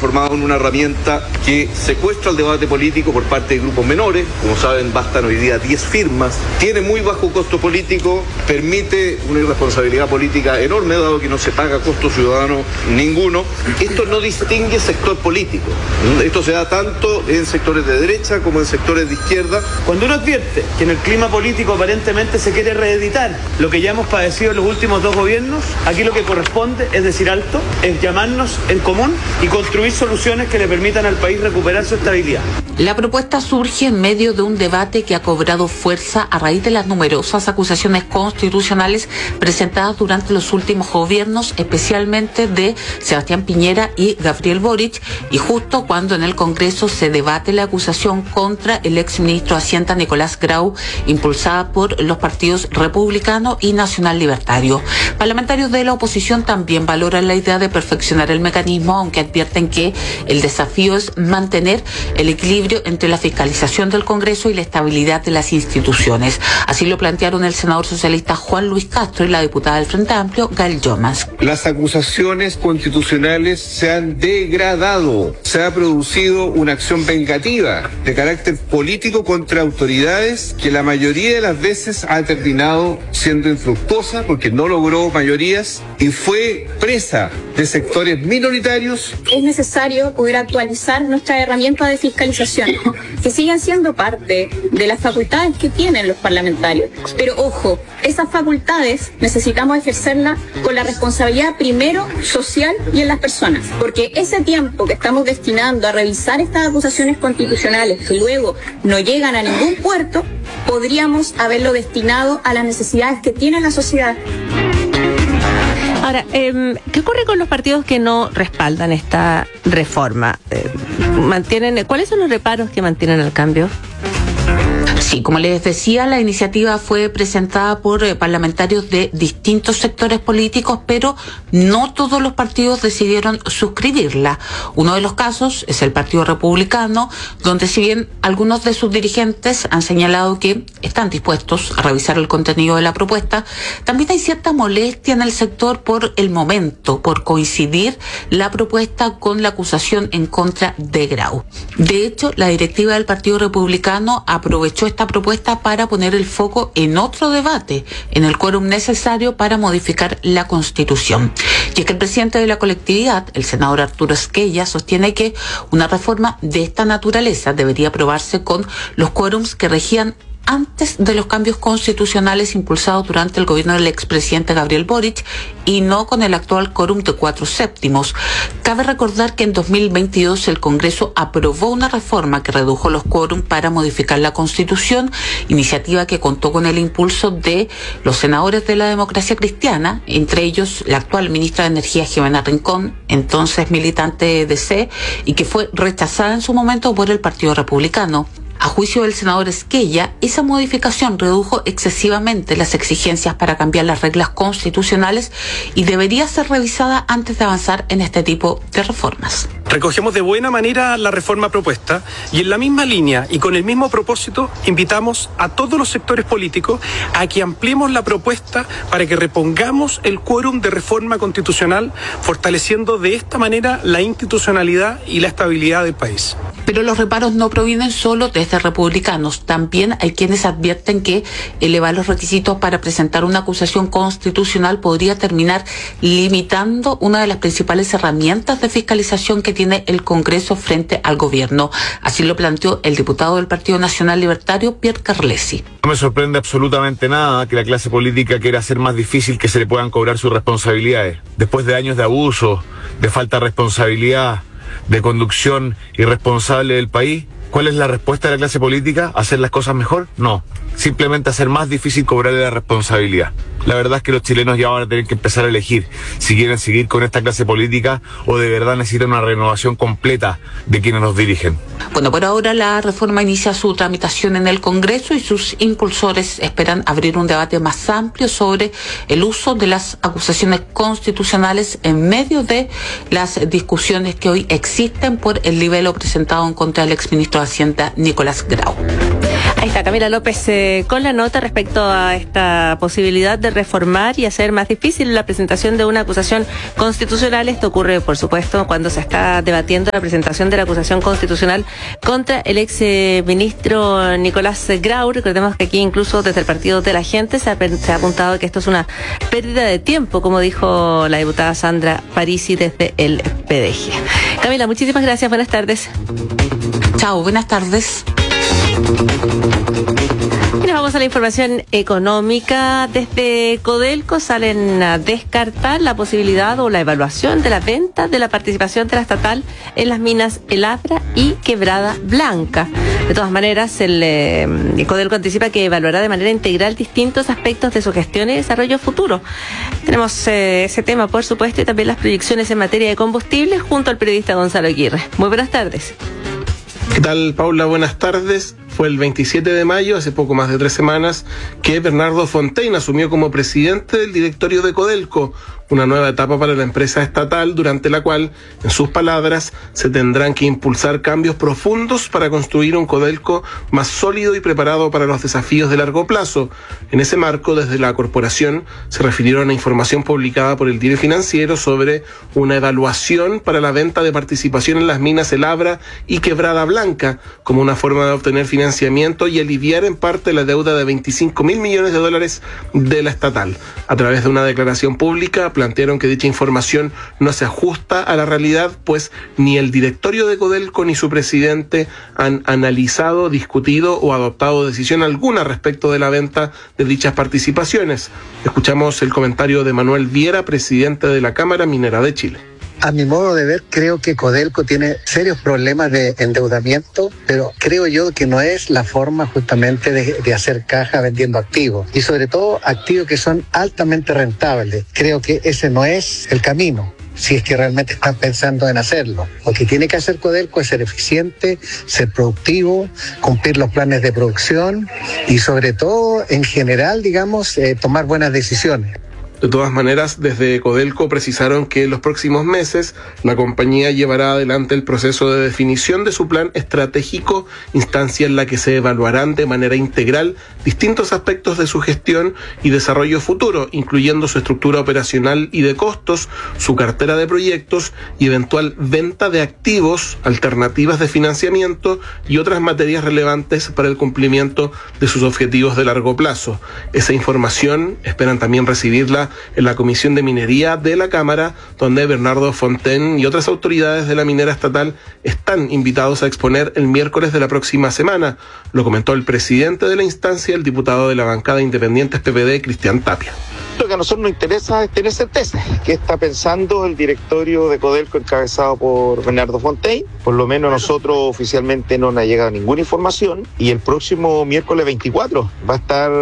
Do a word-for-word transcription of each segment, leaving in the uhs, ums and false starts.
transformado en una herramienta que secuestra el debate político por parte de grupos menores. Como saben, bastan hoy día diez firmas, tiene muy bajo costo político, permite una irresponsabilidad política enorme, dado que no se paga costo ciudadano ninguno. Esto no distingue sector político. Esto se da tanto en sectores de derecha como en sectores de izquierda. Cuando uno advierte que en el clima político aparentemente se quiere reeditar lo que ya hemos padecido en los últimos dos gobiernos, aquí lo que corresponde es decir alto, es llamarnos en común y construir soluciones que le permitan al país recuperar su estabilidad. La propuesta surge en medio de un debate que ha cobrado fuerza a raíz de las numerosas acusaciones constitucionales presentadas durante los últimos gobiernos, especialmente de Sebastián Piñera y Gabriel Boric, y justo cuando en el Congreso se debate la acusación contra el exministro de Hacienda Nicolás Grau, impulsada por los partidos republicano y nacional libertario. Parlamentarios de la oposición también valoran la idea de perfeccionar el mecanismo, aunque advierten que el desafío es mantener el equilibrio entre la fiscalización del Congreso y la estabilidad de las instituciones. Así lo plantearon el senador socialista Juan Luis Castro y la diputada del Frente Amplio, Gael Yomas. Las acusaciones constitucionales se han degradado. Se ha producido una acción vengativa de carácter político contra autoridades que la mayoría de las veces ha terminado siendo infructuosa porque no logró mayorías y fue presa de sectores minoritarios. Es necesario poder actualizar nuestras herramientas de fiscalización, que siguen siendo parte de las facultades que tienen los parlamentarios. Pero ojo, esas facultades necesitamos ejercerlas con la responsabilidad primero social y en las personas, porque ese tiempo que estamos destinando a revisar estas acusaciones constitucionales que luego no llegan a ningún puerto, podríamos haberlo destinado a las necesidades que tiene la sociedad. Ahora, eh, ¿qué ocurre con los partidos que no respaldan esta reforma? Eh, mantienen, ¿cuáles son los reparos que mantienen el cambio? Sí, como les decía, la iniciativa fue presentada por eh, parlamentarios de distintos sectores políticos, pero no todos los partidos decidieron suscribirla. Uno de los casos es el Partido Republicano, donde si bien algunos de sus dirigentes han señalado que están dispuestos a revisar el contenido de la propuesta, también hay cierta molestia en el sector por el momento, por coincidir la propuesta con la acusación en contra de Grau. De hecho, la directiva del Partido Republicano aprovechó esta propuesta para poner el foco en otro debate, en el quórum necesario para modificar la Constitución. Y es que el presidente de la colectividad, el senador Arturo Esquella, sostiene que una reforma de esta naturaleza debería aprobarse con los quórums que regían antes de los cambios constitucionales impulsados durante el gobierno del expresidente Gabriel Boric y no con el actual quórum de cuatro séptimos. Cabe recordar que en dos mil veintidós el Congreso aprobó una reforma que redujo los quórums para modificar la Constitución, iniciativa que contó con el impulso de los senadores de la Democracia Cristiana, entre ellos la actual ministra de Energía Jimena Rincón, entonces militante de D C, y que fue rechazada en su momento por el Partido Republicano. A juicio del senador Esquella, esa modificación redujo excesivamente las exigencias para cambiar las reglas constitucionales y debería ser revisada antes de avanzar en este tipo de reformas. Recogemos de buena manera la reforma propuesta y en la misma línea y con el mismo propósito invitamos a todos los sectores políticos a que ampliemos la propuesta para que repongamos el quórum de reforma constitucional, fortaleciendo de esta manera la institucionalidad y la estabilidad del país. Pero los reparos no provienen solo desde republicanos. También hay quienes advierten que elevar los requisitos para presentar una acusación constitucional podría terminar limitando una de las principales herramientas de fiscalización que tiene el Congreso frente al gobierno. Así lo planteó el diputado del Partido Nacional Libertario, Pierre Carlesi. No me sorprende absolutamente nada que la clase política quiera hacer más difícil que se le puedan cobrar sus responsabilidades. Después de años de abuso, de falta de responsabilidad, de conducción irresponsable del país, ¿cuál es la respuesta de la clase política? ¿Hacer las cosas mejor? No. Simplemente hacer más difícil cobrarle la responsabilidad. La verdad es que los chilenos ya van a tener que empezar a elegir si quieren seguir con esta clase política o de verdad necesitan una renovación completa de quienes nos dirigen. Bueno, por ahora la reforma inicia su tramitación en el Congreso y sus impulsores esperan abrir un debate más amplio sobre el uso de las acusaciones constitucionales en medio de las discusiones que hoy existen por el libelo presentado en contra del exministro de Hacienda Nicolás Grau. Ahí está Camila López eh, con la nota respecto a esta posibilidad de reformar y hacer más difícil la presentación de una acusación constitucional. Esto ocurre, por supuesto, cuando se está debatiendo la presentación de la acusación constitucional contra el ex eh, ministro Nicolás Grau. Recordemos que aquí incluso desde el Partido de la Gente se ha, se ha apuntado que esto es una pérdida de tiempo, como dijo la diputada Sandra Parisi desde el P D G. Camila, muchísimas gracias. Buenas tardes. Chao, buenas tardes. Y nos vamos a la información económica. Desde Codelco salen a descartar la posibilidad o la evaluación de la venta de la participación de la estatal en las minas El Abra y Quebrada Blanca. De todas maneras, el, eh, el Codelco anticipa que evaluará de manera integral distintos aspectos de su gestión y desarrollo futuro. Tenemos eh, ese tema, por supuesto, y también las proyecciones en materia de combustibles junto al periodista Gonzalo Aguirre. Muy buenas tardes. ¿Qué tal, Paula? Buenas tardes. Fue el veintisiete de mayo, hace poco más de tres semanas, que Bernardo Fontaine asumió como presidente del directorio de Codelco, una nueva etapa para la empresa estatal durante la cual, en sus palabras, se tendrán que impulsar cambios profundos para construir un Codelco más sólido y preparado para los desafíos de largo plazo. En ese marco, desde la corporación, se refirieron a información publicada por el Diario Financiero sobre una evaluación para la venta de participación en las minas El Abra y Quebrada Blanca, como una forma de obtener financiamiento y aliviar en parte la deuda de veinticinco mil millones de dólares de la estatal. A través de una declaración pública, plantearon que dicha información no se ajusta a la realidad, pues ni el directorio de Codelco ni su presidente han analizado, discutido o adoptado decisión alguna respecto de la venta de dichas participaciones. Escuchamos el comentario de Manuel Viera, presidente de la Cámara Minera de Chile. A mi modo de ver, creo que Codelco tiene serios problemas de endeudamiento, pero creo yo que no es la forma justamente de, de hacer caja vendiendo activos, y sobre todo activos que son altamente rentables. Creo que ese no es el camino, si es que realmente están pensando en hacerlo. Lo que tiene que hacer Codelco es ser eficiente, ser productivo, cumplir los planes de producción y sobre todo, en general, digamos, eh, tomar buenas decisiones. De todas maneras, desde Codelco precisaron que en los próximos meses la compañía llevará adelante el proceso de definición de su plan estratégico, instancia en la que se evaluarán de manera integral distintos aspectos de su gestión y desarrollo futuro, incluyendo su estructura operacional y de costos, su cartera de proyectos y eventual venta de activos, alternativas de financiamiento y otras materias relevantes para el cumplimiento de sus objetivos de largo plazo. Esa información esperan también recibirla en la Comisión de Minería de la Cámara, donde Bernardo Fontaine y otras autoridades de la minera estatal están invitados a exponer el miércoles de la próxima semana. Lo comentó el presidente de la instancia, el diputado de la bancada Independientes P P D, Cristian Tapia. Lo que a nosotros nos interesa es tener certeza. ¿Qué está pensando el directorio de Codelco encabezado por Bernardo Fontaine? Por lo menos nosotros oficialmente no nos ha llegado ninguna información, y el próximo miércoles veinticuatro va a estar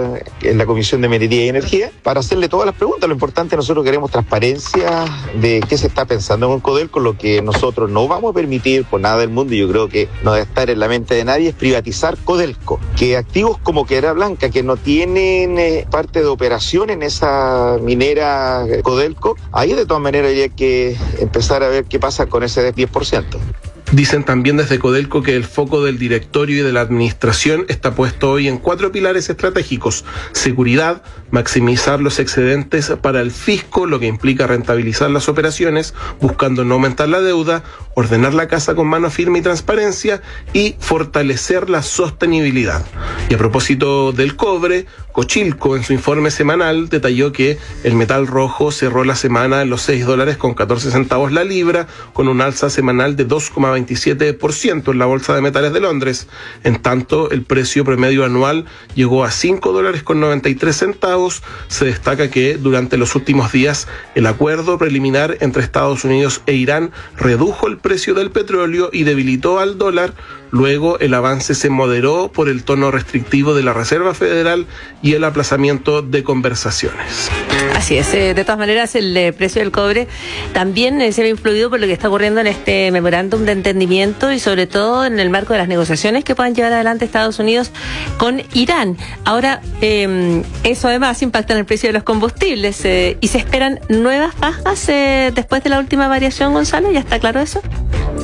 en la Comisión de Minería y Energía para hacerle todas las preguntas. Lo importante, nosotros queremos transparencia de qué se está pensando con Codelco. Lo que nosotros no vamos a permitir por nada del mundo, y yo creo que no debe estar en la mente de nadie, es privatizar Codelco. Que activos como Quebrada Blanca, que no tienen eh, parte de operación en esa minera Codelco, ahí de todas maneras hay que empezar a ver qué pasa con ese diez por ciento. Dicen también desde Codelco que el foco del directorio y de la administración está puesto hoy en cuatro pilares estratégicos: seguridad, maximizar los excedentes para el fisco, lo que implica rentabilizar las operaciones buscando no aumentar la deuda, ordenar la casa con mano firme y transparencia, y fortalecer la sostenibilidad. Y a propósito del cobre, Cochilco en su informe semanal detalló que el metal rojo cerró la semana en los seis dólares con catorce centavos la libra, con un alza semanal de dos coma veintisiete por ciento en la Bolsa de Metales de Londres. En tanto, el precio promedio anual llegó a cinco dólares con noventa y tres centavos. Se destaca que durante los últimos días el acuerdo preliminar entre Estados Unidos e Irán redujo el precio del petróleo y debilitó al dólar. Luego el avance se moderó por el tono restrictivo de la Reserva Federal y el aplazamiento de conversaciones. Así es, eh, de todas maneras el eh, precio del cobre también eh, se ve influido por lo que está ocurriendo en este memorándum de entendimiento, y sobre todo en el marco de las negociaciones que puedan llevar adelante Estados Unidos con Irán. Ahora, eh, eso además impacta en el precio de los combustibles eh, y se esperan nuevas bajas eh, después de la última variación, Gonzalo. ¿Ya está claro eso?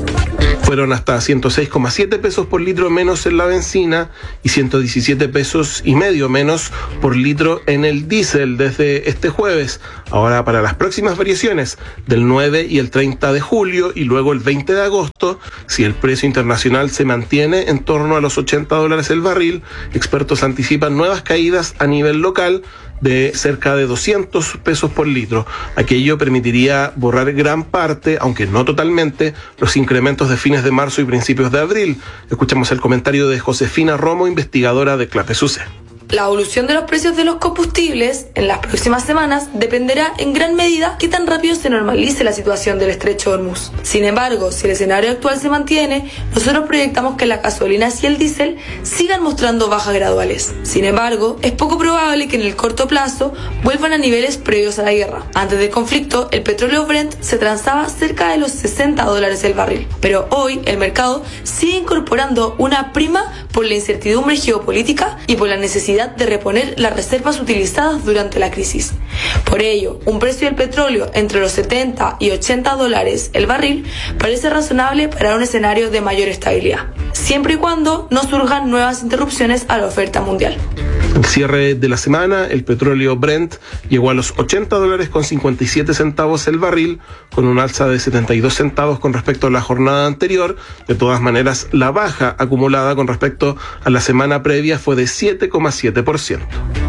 Fueron hasta ciento seis coma siete pesos por litro menos en la benzina y ciento diecisiete pesos y medio menos por litro en el diésel desde este jueves. Ahora, para las próximas variaciones del nueve y el treinta de julio y luego el veinte de agosto, si el precio internacional se mantiene en torno a los ochenta dólares el barril, expertos anticipan nuevas caídas a nivel local de cerca de doscientos pesos por litro. Aquello permitiría borrar gran parte, aunque no totalmente, los incrementos de fines de marzo y principios de abril. Escuchamos el comentario de Josefina Romo, investigadora de CLAPES-U C. La evolución de los precios de los combustibles en las próximas semanas dependerá en gran medida qué tan rápido se normalice la situación del estrecho de Hormuz. Sin embargo, si el escenario actual se mantiene, nosotros proyectamos que las gasolinas y el diésel sigan mostrando bajas graduales. Sin embargo, es poco probable que en el corto plazo vuelvan a niveles previos a la guerra. Antes del conflicto, el petróleo Brent se transaba cerca de los sesenta dólares el barril, pero hoy el mercado sigue incorporando una prima por la incertidumbre geopolítica y por la necesidad de reponer las reservas utilizadas durante la crisis. Por ello, un precio del petróleo entre los setenta y ochenta dólares el barril parece razonable para un escenario de mayor estabilidad, siempre y cuando no surjan nuevas interrupciones a la oferta mundial. Al cierre de la semana, el petróleo Brent llegó a los ochenta dólares con cincuenta y siete centavos el barril, con un alza de setenta y dos centavos con respecto a la jornada anterior. De todas maneras, la baja acumulada con respecto a la semana previa fue de siete coma siete por ciento.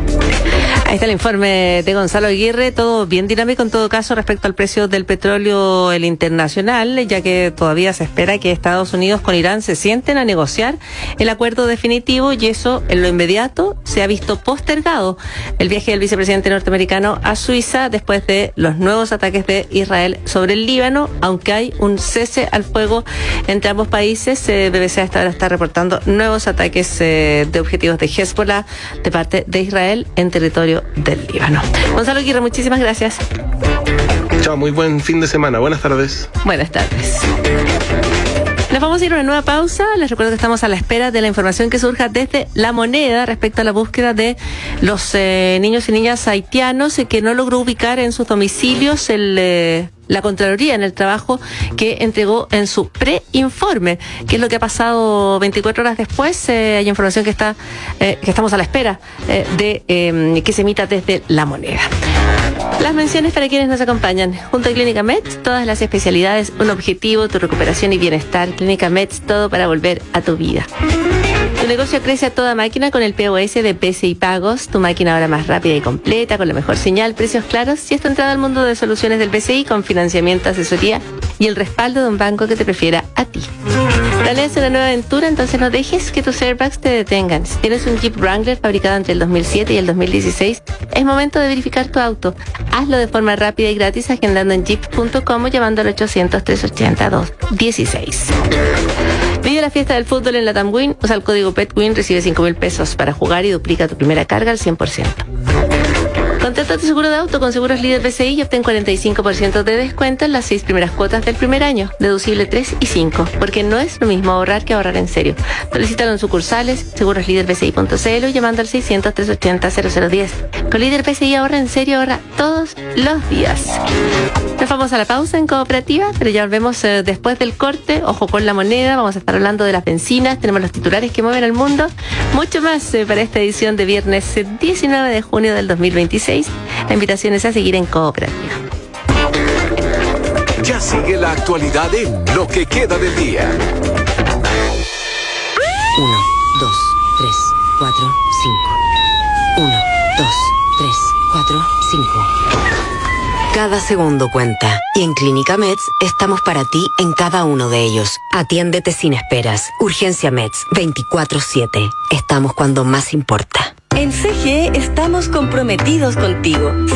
Ahí está el informe de Gonzalo Aguirre, todo bien dinámico en todo caso respecto al precio del petróleo el internacional, ya que todavía se espera que Estados Unidos con Irán se sienten a negociar el acuerdo definitivo y eso en lo inmediato se ha visto postergado. El viaje del vicepresidente norteamericano a Suiza después de los nuevos ataques de Israel sobre el Líbano, aunque hay un cese al fuego entre ambos países. eh, B B C hasta ahora está reportando nuevos ataques eh, de objetivos de Hezbollah de parte de Israel en territorio del Líbano. Gonzalo Aguirre, muchísimas gracias. Chao, muy buen fin de semana. Buenas tardes. Buenas tardes. Nos vamos a ir a una nueva pausa. Les recuerdo que estamos a la espera de la información que surja desde La Moneda respecto a la búsqueda de los eh, niños y niñas haitianos eh, que no logró ubicar en sus domicilios el... Eh, la Contraloría en el trabajo que entregó en su preinforme. ¿Qué es lo que ha pasado veinticuatro horas después? Eh, hay información que está eh, que estamos a la espera eh, de eh, que se emita desde La Moneda. Las menciones para quienes nos acompañan. Junto a Clínica Med, todas las especialidades, un objetivo, tu recuperación y bienestar. Clínica Med, todo para volver a tu vida. Tu negocio crece a toda máquina con el P O S de P C I Pagos, tu máquina ahora más rápida y completa, con la mejor señal, precios claros y esta entrada al mundo de soluciones del P C I con financiamiento, asesoría y el respaldo de un banco que te prefiera a ti. Planeas una nueva aventura, entonces no dejes que tus airbags te detengan. Si tienes un Jeep Wrangler fabricado entre el dos mil siete y el dos mil dieciséis, es momento de verificar tu auto. Hazlo de forma rápida y gratis agendando en jeep punto com o llamando al ochocientos, trescientos ochenta, doscientos dieciséis. Vive la fiesta del fútbol en Latam Win. Usa el código PETWIN, recibe cinco mil pesos para jugar y duplica tu primera carga al cien por ciento. Contrata tu seguro de auto con Seguros Líder B C I y obtén cuarenta y cinco por ciento de descuento en las seis primeras cuotas del primer año, deducible tres y cinco, porque no es lo mismo ahorrar que ahorrar en serio. Solicítalo en sucursales, seguros líder b c i punto c l o llamando al seiscientos, trescientos ochenta, cero cero diez. Con Líder B C I ahorra en serio, ahorra todos los días. Nos vamos a la pausa en Cooperativa, pero ya volvemos eh, después del corte. Ojo con La Moneda, vamos a estar hablando de las bencinas, tenemos los titulares que mueven al mundo, mucho más eh, para esta edición de viernes eh, diecinueve de junio del dos mil veintiséis. La invitación es a seguir en Cooperativa. Ya sigue la actualidad en Lo que queda del día. Uno, dos, tres, cuatro, cinco. Uno, dos, tres, cuatro, cinco. Cada segundo cuenta. Y en Clínica Meds estamos para ti en cada uno de ellos. Atiéndete sin esperas. Urgencia Meds veinticuatro siete. Estamos cuando más importa. En C G E estamos comprometidos contigo.